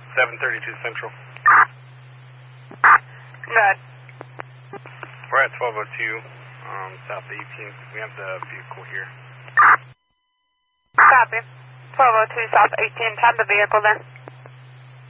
732 Central. Good. We're at 1202, South 18th. We have the vehicle here. Copy. 1202 South 18th. Have the vehicle there.